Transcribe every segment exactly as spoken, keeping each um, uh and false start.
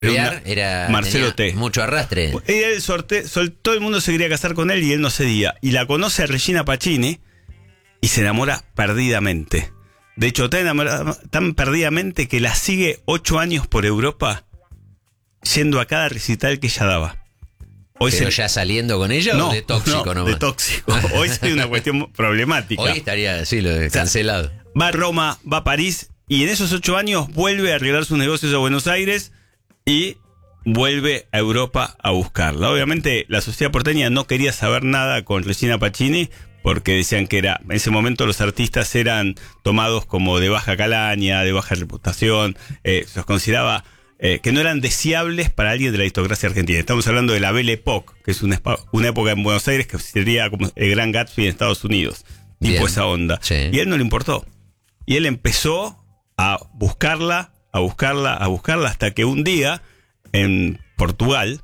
Era, era Marcelo T. Mucho arrastre. Era el sorteo, sol, todo el mundo se quería casar con él y él no cedía. Y la conoce a Regina Pacini y se enamora perdidamente. De hecho, tan, enamorada, tan perdidamente que la sigue ocho años por Europa, yendo a cada recital que ella daba. Hoy ¿Pero se... ya saliendo con ella no, o de tóxico no, nomás? De tóxico. Hoy sería una cuestión problemática. Hoy estaría, sí, lo de cancelado. O sea, va a Roma, va a París y en esos ocho años vuelve a arreglar sus negocios a Buenos Aires y vuelve a Europa a buscarla. Obviamente la sociedad porteña no quería saber nada con Regina Pacini porque decían que era, en ese momento los artistas eran tomados como de baja calaña, de baja reputación, eh, se los consideraba eh, que no eran deseables para alguien de la aristocracia argentina. Estamos hablando de la Belle Époque, que es una, una época en Buenos Aires que sería como el Gran Gatsby en Estados Unidos, tipo Bien. esa onda. Sí. Y a él no le importó. Y él empezó a buscarla, a buscarla, a buscarla, hasta que un día, en Portugal,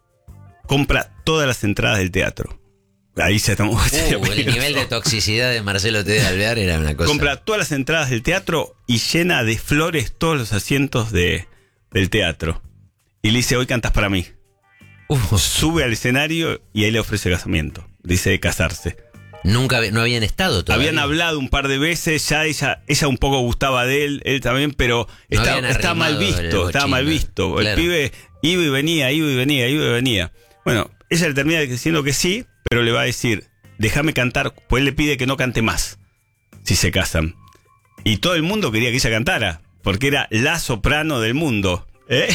compra todas las entradas del teatro. Ahí se estamos... Uh, el nivel de toxicidad de Marcelo T. de Alvear era una cosa... Compra todas las entradas del teatro y llena de flores todos los asientos de, del teatro. Y le dice, hoy cantas para mí. Uh. Sube al escenario y ahí le ofrece casamiento. Dice de casarse. Nunca, no habían estado todavía. Habían hablado un par de veces, ya ella, ella un poco gustaba de él, él también, pero no está, está mal visto, estaba mal visto. Claro. El pibe iba y venía, iba y venía, iba y venía. Bueno, ella le termina diciendo que sí, pero le va a decir, déjame cantar, pues él le pide que no cante más, si se casan. Y todo el mundo quería que ella cantara, porque era la soprano del mundo. ¿Eh?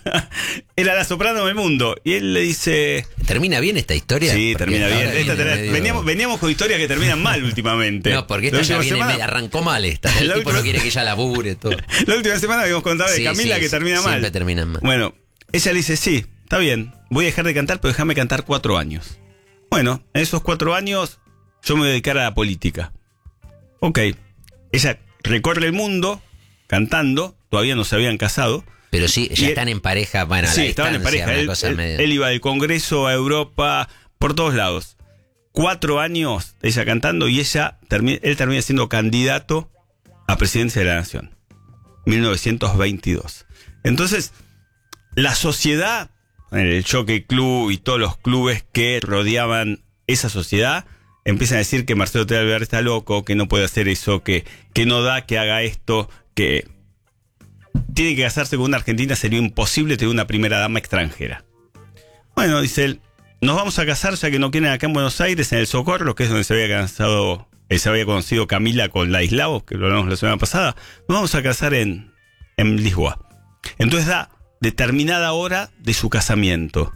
Era la soprano del mundo. Y él le dice... ¿Termina bien esta historia? Sí, porque termina bien. Esta, medio... veníamos, veníamos con historias que terminan mal últimamente. No, porque esta ya viene, semana... arrancó mal esta. El tipo última... no quiere que ella labure todo. La última semana habíamos contado de sí, Camila sí, que termina siempre mal. Siempre terminan mal. Bueno, ella le dice, sí, está bien, voy a dejar de cantar, pero déjame cantar cuatro años. Bueno, en esos cuatro años yo me voy a dedicar a la política. Ok. Ella recorre el mundo cantando, todavía no se habían casado. Pero sí, ya y están él, en pareja, bueno, a sí, la estaban en pareja. Él, cosa él, medio... él iba del Congreso a Europa, por todos lados. Cuatro años ella cantando y ella termi- él termina siendo candidato a presidencia de la Nación. mil novecientos veintidós. Entonces, la sociedad, el Jockey Club y todos los clubes que rodeaban esa sociedad, empiezan a decir que Marcelo T. de Alvear está loco, que no puede hacer eso, que, que no da, que haga esto, que... tiene que casarse con una argentina, sería imposible tener una primera dama extranjera. Bueno, dice él, nos vamos a casar ya que no quieren acá en Buenos Aires, en el Socorro, que es donde se había casado, eh, se había conocido Camila con Ladislao, que lo hablamos la semana pasada. Nos vamos a casar en, en Lisboa. Entonces da determinada hora de su casamiento.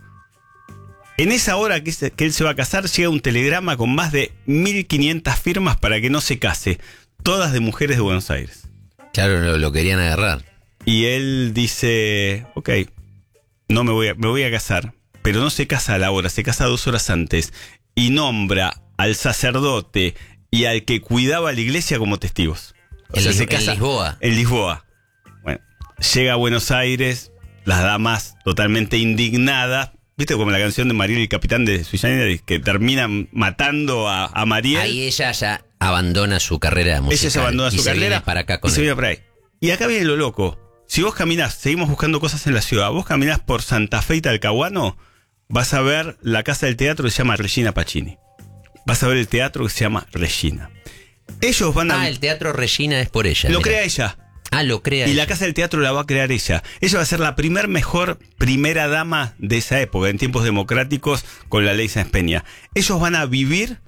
En esa hora que, se, que él se va a casar, llega un telegrama con más de mil quinientas firmas para que no se case, todas de mujeres de Buenos Aires. Claro, lo, lo querían agarrar. Y él dice, ok, no me voy a, me voy a casar, pero no se casa a la hora, se casa dos horas antes y nombra al sacerdote y al que cuidaba la iglesia como testigos. O en, sea, Lis- se casa en Lisboa. En Lisboa. Bueno, llega a Buenos Aires, las damas totalmente indignadas. ¿Viste como la canción de Mariel y el capitán de Sui que terminan matando a, a Mariel? Ahí ella ya abandona su carrera musical. Ella se abandona su y carrera se viene para acá con y se él. viene para ahí. Y acá viene lo loco. Si vos caminás, seguimos buscando cosas en la ciudad, vos caminás por Santa Fe y Talcahuano, vas a ver la casa del teatro que se llama Regina Pacini. Vas a ver el teatro que se llama Regina. Ellos van a... Ah, el teatro Regina es por ella. Lo mirá. crea ella. Ah, lo crea Y ella. la casa del teatro la va a crear ella. Ella va a ser la primer mejor primera dama de esa época, en tiempos democráticos, con la ley Sáenz Peña. Ellos van a vivir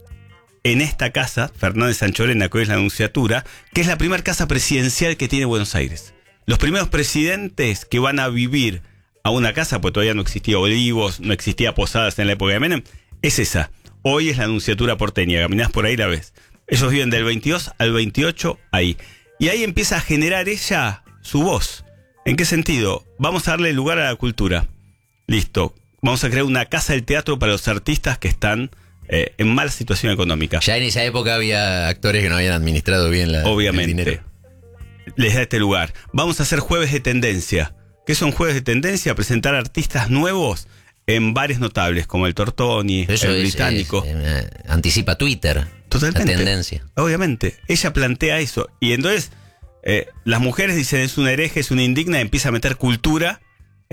en esta casa, Fernández Sanchorena, que hoy es la Nunciatura, que es la primera casa presidencial que tiene Buenos Aires. Los primeros presidentes que van a vivir a una casa, pues todavía no existía Olivos, no existía Posadas en la época de Menem, es esa. Hoy es la Nunciatura porteña, caminás por ahí la ves. Ellos viven del veintidós al veintiocho ahí. Y ahí empieza a generar ella su voz. ¿En qué sentido? Vamos a darle lugar a la cultura. Listo. Vamos a crear una casa del teatro para los artistas que están eh, en mala situación económica. Ya en esa época había actores que no habían administrado bien la, Obviamente. el dinero. Les da este lugar. Vamos a hacer jueves de tendencia. ¿Qué son jueves de tendencia? Presentar artistas nuevos en bares notables, como el Tortoni, Eso el es, británico. Es, eh, anticipa Twitter. Totalmente. La tendencia. Obviamente. Ella plantea eso. Y entonces, eh, las mujeres dicen, es una hereje, es una indigna, y empieza a meter cultura